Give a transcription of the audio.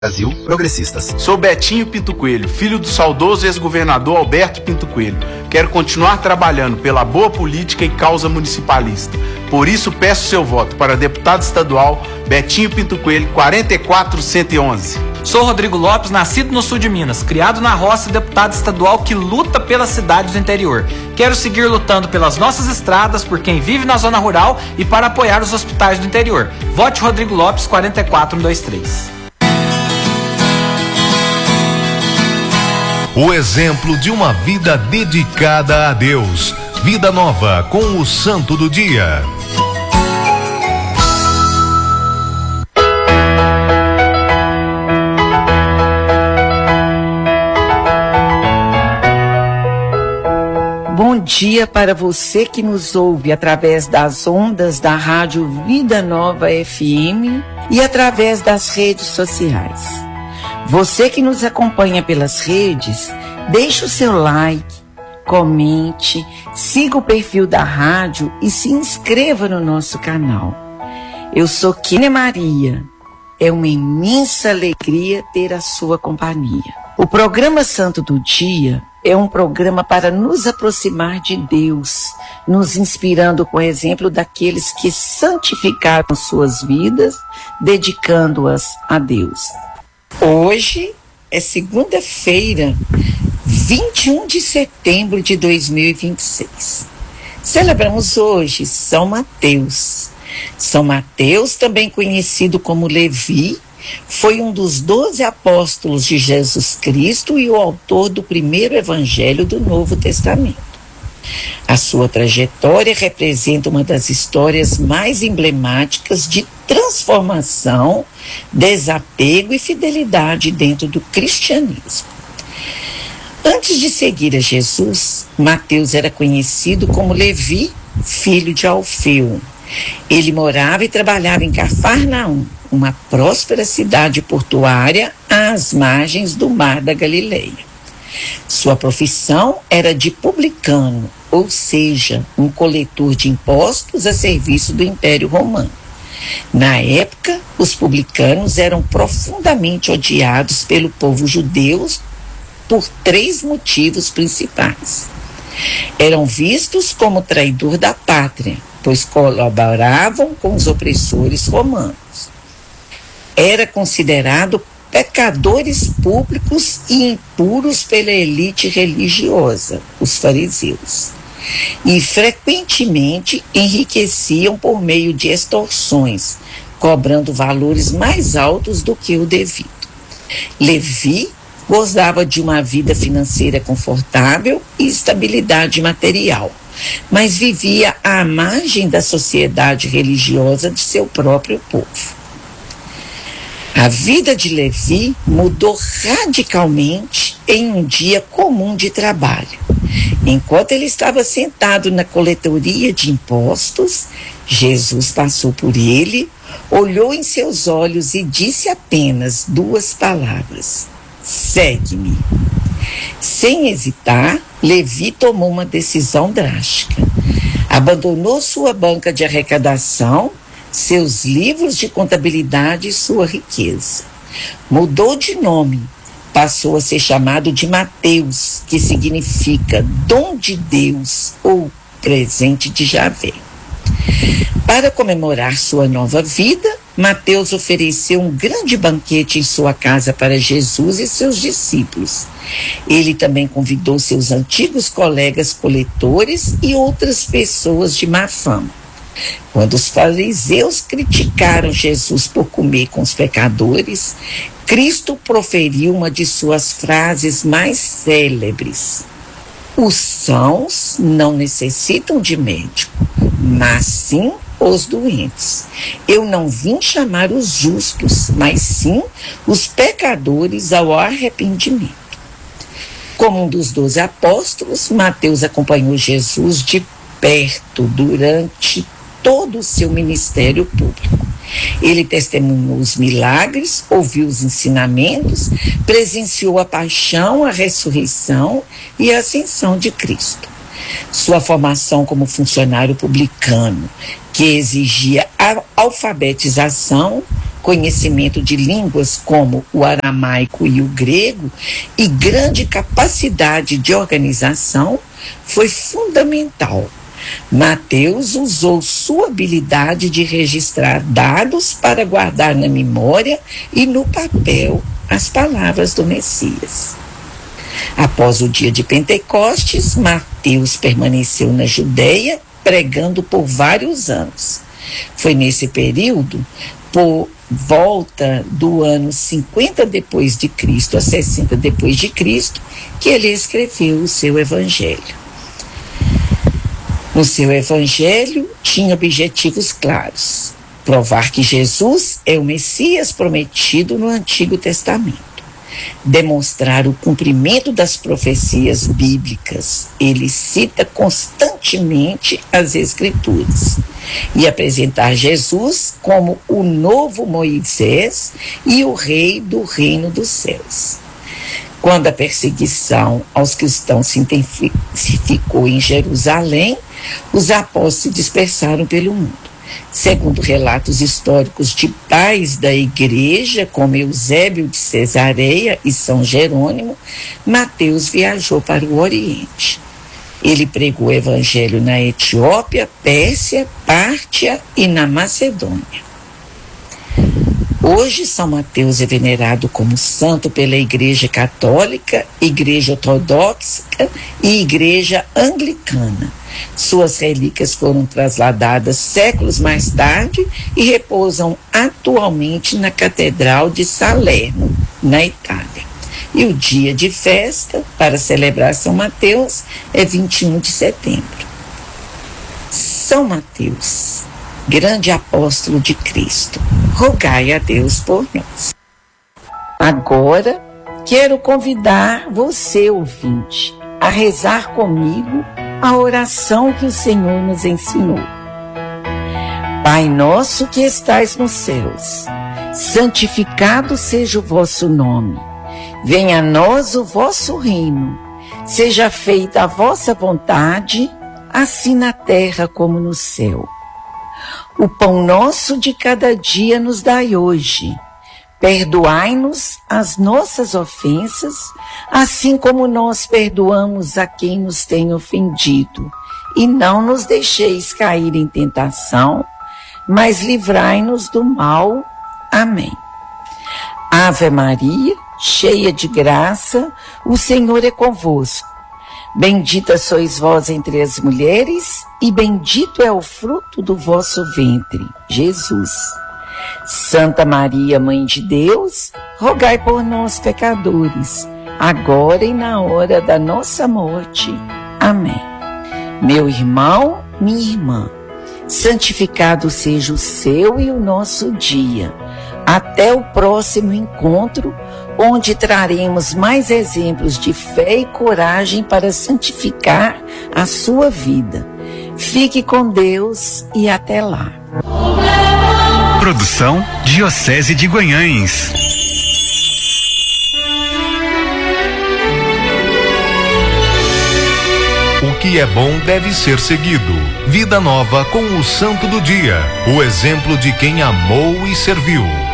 Brasil Progressistas. Sou Betinho Pinto Coelho, filho do saudoso ex-governador Alberto Pinto Coelho. Quero continuar trabalhando pela boa política e causa municipalista. Por isso peço seu voto para deputado estadual Betinho Pinto Coelho, 44111. Sou Rodrigo Lopes, nascido no sul de Minas, criado na roça e deputado estadual que luta pelas cidades do interior. Quero seguir lutando pelas nossas estradas, por quem vive na zona rural e para apoiar os hospitais do interior. Vote Rodrigo Lopes, 44123. O exemplo de uma vida dedicada a Deus. Vida Nova com o Santo do Dia. Bom dia para você que nos ouve através das ondas da Rádio Vida Nova FM e através das redes sociais. Você que nos acompanha pelas redes, deixe o seu like, comente, siga o perfil da rádio e se inscreva no nosso canal. Eu sou Kênia Maria. É uma imensa alegria ter a sua companhia. O programa Santo do Dia é um programa para nos aproximar de Deus, nos inspirando com o exemplo daqueles que santificaram suas vidas, dedicando-as a Deus. Hoje é segunda-feira, 21 de setembro de 2026. Celebramos hoje São Mateus. São Mateus, também conhecido como Levi, foi um dos 12 apóstolos de Jesus Cristo e o autor do primeiro evangelho do Novo Testamento. A sua trajetória representa uma das histórias mais emblemáticas de transformação, desapego e fidelidade dentro do cristianismo. Antes de seguir a Jesus, Mateus era conhecido como Levi, filho de Alfeu. Ele morava e trabalhava em Cafarnaum, uma próspera cidade portuária às margens do Mar da Galileia. Sua profissão era de publicano, ou seja, um coletor de impostos a serviço do Império Romano. Na época, os publicanos eram profundamente odiados pelo povo judeu por 3 motivos principais. Eram vistos como traidor da pátria, pois colaboravam com os opressores romanos. Era considerado pecadores públicos e impuros pela elite religiosa, os fariseus, e frequentemente enriqueciam por meio de extorsões, cobrando valores mais altos do que o devido. Levi gozava de uma vida financeira confortável e estabilidade material, mas vivia à margem da sociedade religiosa de seu próprio povo. A vida de Levi mudou radicalmente em um dia comum de trabalho. Enquanto ele estava sentado na coletoria de impostos, Jesus passou por ele, olhou em seus olhos e disse apenas 2 palavras: segue-me. Sem hesitar, Levi tomou uma decisão drástica. Abandonou sua banca de arrecadação, seus livros de contabilidade e sua riqueza. Mudou de nome, passou a ser chamado de Mateus, que significa dom de Deus ou presente de Javé. Para comemorar sua nova vida, Mateus ofereceu um grande banquete em sua casa para Jesus e seus discípulos. Ele também convidou seus antigos colegas coletores e outras pessoas de má fama. Quando os fariseus criticaram Jesus por comer com os pecadores, Cristo proferiu uma de suas frases mais célebres: os sãos não necessitam de médico, mas sim os doentes. Eu não vim chamar os justos, mas sim os pecadores ao arrependimento. Como um dos 12 apóstolos, Mateus acompanhou Jesus de perto durante todo o seu ministério público. Ele testemunhou os milagres, ouviu os ensinamentos, presenciou a paixão, a ressurreição e a ascensão de Cristo. Sua formação como funcionário publicano que exigia alfabetização, conhecimento de línguas como o aramaico e o grego e grande capacidade de organização, foi fundamental. Mateus usou sua habilidade de registrar dados para guardar na memória e no papel as palavras do Messias. Após o dia de Pentecostes, Mateus permaneceu na Judeia, pregando por vários anos. Foi nesse período, por volta do ano 50 depois de Cristo a 60 depois de Cristo, que ele escreveu o seu evangelho. No seu evangelho tinha objetivos claros: provar que Jesus é o Messias prometido no Antigo Testamento, demonstrar o cumprimento das profecias bíblicas. Ele cita constantemente as Escrituras e apresentar Jesus como o novo Moisés e o rei do reino dos céus. Quando a perseguição aos cristãos se intensificou em Jerusalém, os apóstolos se dispersaram pelo mundo. Segundo relatos históricos de pais da igreja, como Eusébio de Cesareia e São Jerônimo, Mateus viajou para o Oriente. Ele pregou o evangelho na Etiópia, Pérsia, Pártia e na Macedônia. Hoje, São Mateus é venerado como santo pela Igreja Católica, Igreja Ortodoxa e Igreja Anglicana. Suas relíquias foram trasladadas séculos mais tarde e repousam atualmente na Catedral de Salerno, na Itália. E o dia de festa para celebrar São Mateus é 21 de setembro. São Mateus, grande apóstolo de Cristo, rogai a Deus por nós. Agora, quero convidar você, ouvinte, a rezar comigo a oração que o Senhor nos ensinou. Pai nosso que estais nos céus, santificado seja o vosso nome. Venha a nós o vosso reino. Seja feita a vossa vontade, assim na terra como no céu. O pão nosso de cada dia nos dai hoje. Perdoai-nos as nossas ofensas, assim como nós perdoamos a quem nos tem ofendido. E não nos deixeis cair em tentação, mas livrai-nos do mal. Amém. Ave Maria, cheia de graça, o Senhor é convosco. Bendita sois vós entre as mulheres, e bendito é o fruto do vosso ventre, Jesus. Santa Maria, Mãe de Deus, rogai por nós, pecadores, agora e na hora da nossa morte. Amém. Meu irmão, minha irmã, santificado seja o seu e o nosso dia. Até o próximo encontro, onde traremos mais exemplos de fé e coragem para santificar a sua vida. Fique com Deus e até lá. Produção Diocese de Guanhães. O que é bom deve ser seguido. Vida Nova com o Santo do Dia, o exemplo de quem amou e serviu.